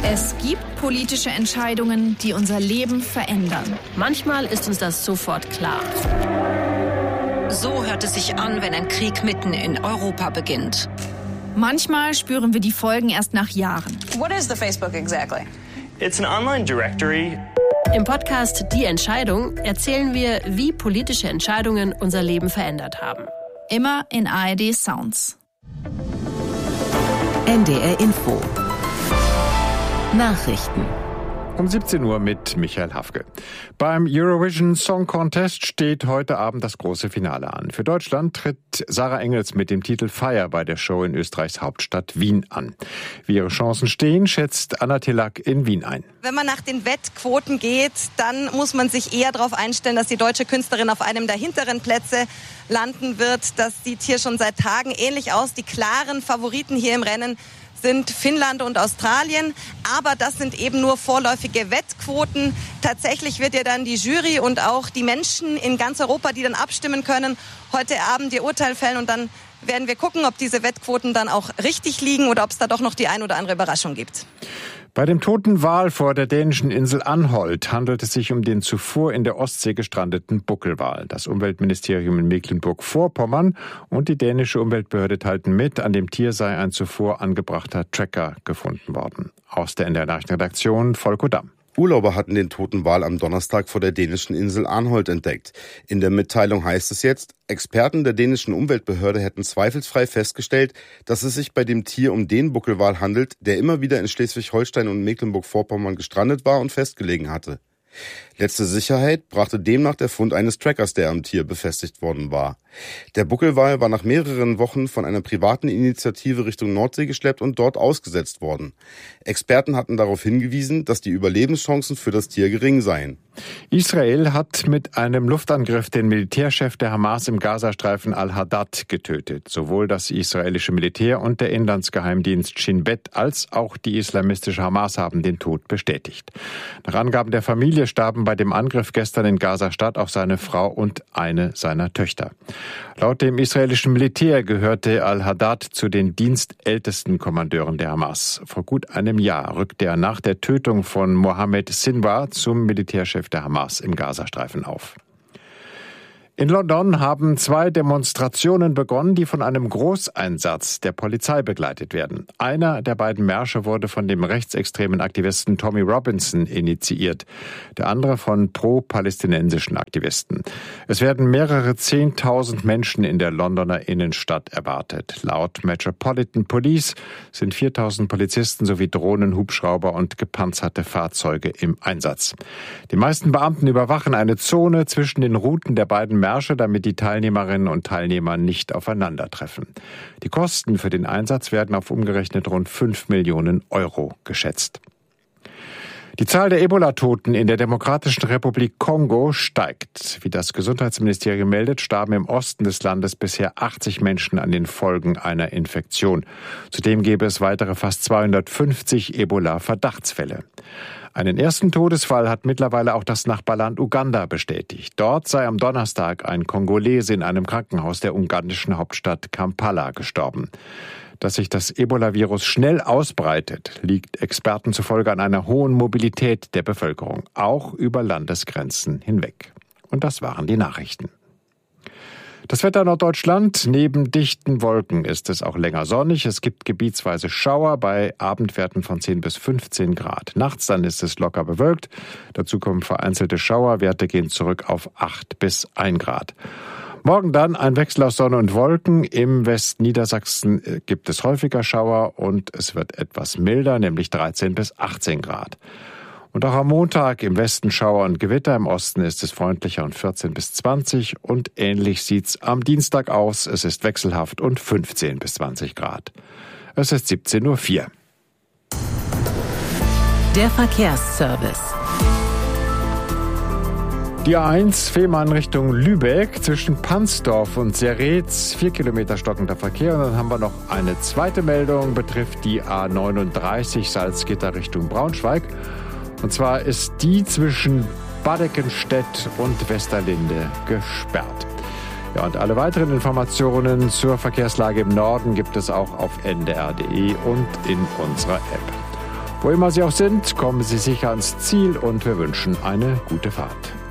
Es gibt politische Entscheidungen, die unser Leben verändern. Manchmal ist uns das sofort klar. So hört es sich an, wenn ein Krieg mitten in Europa beginnt. Manchmal spüren wir die Folgen erst nach Jahren. What is the Facebook exactly? It's an online directory. Im Podcast Die Entscheidung erzählen wir, wie politische Entscheidungen unser Leben verändert haben. Immer in ARD Sounds. NDR Info. Nachrichten. Um 17 Uhr mit Michael Hafke. Beim Eurovision Song Contest steht heute Abend das große Finale an. Für Deutschland tritt Sarah Engels mit dem Titel Fire bei der Show in Österreichs Hauptstadt Wien an. Wie ihre Chancen stehen, schätzt Anna Tillack in Wien ein. Wenn man nach den Wettquoten geht, dann muss man sich eher darauf einstellen, dass die deutsche Künstlerin auf einem der hinteren Plätze landen wird. Das sieht hier schon seit Tagen ähnlich aus. Die klaren Favoriten hier im Rennen sind Finnland und Australien, aber das sind eben nur vorläufige Wettquoten. Tatsächlich wird ja dann die Jury und auch die Menschen in ganz Europa, die dann abstimmen können, heute Abend ihr Urteil fällen und dann werden wir gucken, ob diese Wettquoten dann auch richtig liegen oder ob es da doch noch die ein oder andere Überraschung gibt. Bei dem toten Wal vor der dänischen Insel Anholt handelt es sich um den zuvor in der Ostsee gestrandeten Buckelwal. Das Umweltministerium in Mecklenburg-Vorpommern und die dänische Umweltbehörde teilten mit, an dem Tier sei ein zuvor angebrachter Tracker gefunden worden. Aus der NDR-Nachrichtenredaktion Volker Damm. Urlauber hatten den toten Wal am Donnerstag vor der dänischen Insel Anholt entdeckt. In der Mitteilung heißt es jetzt, Experten der dänischen Umweltbehörde hätten zweifelsfrei festgestellt, dass es sich bei dem Tier um den Buckelwal handelt, der immer wieder in Schleswig-Holstein und Mecklenburg-Vorpommern gestrandet war und festgelegen hatte. Letzte Sicherheit brachte demnach der Fund eines Trackers, der am Tier befestigt worden war. Der Buckelwal war nach mehreren Wochen von einer privaten Initiative Richtung Nordsee geschleppt und dort ausgesetzt worden. Experten hatten darauf hingewiesen, dass die Überlebenschancen für das Tier gering seien. Israel hat mit einem Luftangriff den Militärchef der Hamas im Gazastreifen al-Haddad getötet. Sowohl das israelische Militär und der Inlandsgeheimdienst Shin Bet als auch die islamistische Hamas haben den Tod bestätigt. Nach Angaben der Familie starben bei dem Angriff gestern in Gaza-Stadt auch seine Frau und eine seiner Töchter. Laut dem israelischen Militär gehörte al-Haddad zu den dienstältesten Kommandeuren der Hamas. Vor gut einem Jahr rückte er nach der Tötung von Mohammed Sinwar zum Militärchef der Hamas im Gazastreifen auf. In London haben 2 Demonstrationen begonnen, die von einem Großeinsatz der Polizei begleitet werden. Einer der beiden Märsche wurde von dem rechtsextremen Aktivisten Tommy Robinson initiiert, der andere von pro-palästinensischen Aktivisten. Es werden mehrere 10.000 Menschen in der Londoner Innenstadt erwartet. Laut Metropolitan Police sind 4.000 Polizisten sowie Drohnen, Hubschrauber und gepanzerte Fahrzeuge im Einsatz. Die meisten Beamten überwachen eine Zone zwischen den Routen der beiden Märsche, damit die Teilnehmerinnen und Teilnehmer nicht aufeinandertreffen. Die Kosten für den Einsatz werden auf umgerechnet rund 5 Millionen Euro geschätzt. Die Zahl der Ebola-Toten in der Demokratischen Republik Kongo steigt. Wie das Gesundheitsministerium meldet, starben im Osten des Landes bisher 80 Menschen an den Folgen einer Infektion. Zudem gäbe es weitere fast 250 Ebola-Verdachtsfälle. Einen ersten Todesfall hat mittlerweile auch das Nachbarland Uganda bestätigt. Dort sei am Donnerstag ein Kongolese in einem Krankenhaus der ugandischen Hauptstadt Kampala gestorben. Dass sich das Ebola-Virus schnell ausbreitet, liegt Experten zufolge an einer hohen Mobilität der Bevölkerung, auch über Landesgrenzen hinweg. Und das waren die Nachrichten. Das Wetter in Norddeutschland: Neben dichten Wolken ist es auch länger sonnig. Es gibt gebietsweise Schauer bei Abendwerten von 10 bis 15 Grad. Nachts dann ist es locker bewölkt. Dazu kommen vereinzelte Schauer. Werte gehen zurück auf 8 bis 1 Grad. Morgen dann ein Wechsel aus Sonne und Wolken. Im Westniedersachsen gibt es häufiger Schauer und es wird etwas milder, nämlich 13 bis 18 Grad. Und auch am Montag im Westen Schauer und Gewitter, im Osten ist es freundlicher und 14 bis 20 und ähnlich sieht's am Dienstag aus. Es ist wechselhaft und 15 bis 20 Grad. Es ist 17:04 Uhr. Der Verkehrsservice. Die A1 Fehmarn Richtung Lübeck zwischen Pansdorf und Serretz, 4 Kilometer stockender Verkehr. Und dann haben wir noch eine zweite Meldung, betrifft die A39 Salzgitter Richtung Braunschweig. Und zwar ist die zwischen Badeckenstedt und Westerlinde gesperrt. Ja, und alle weiteren Informationen zur Verkehrslage im Norden gibt es auch auf ndr.de und in unserer App. Wo immer Sie auch sind, kommen Sie sicher ans Ziel und wir wünschen eine gute Fahrt.